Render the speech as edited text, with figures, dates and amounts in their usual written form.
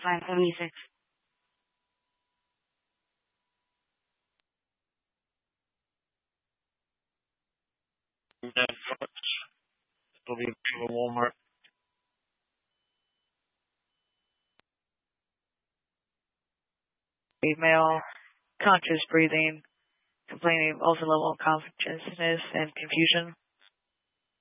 576. Dead trucks. It'll be to a Walmart. Female, conscious breathing, complaining of also level of consciousness and confusion.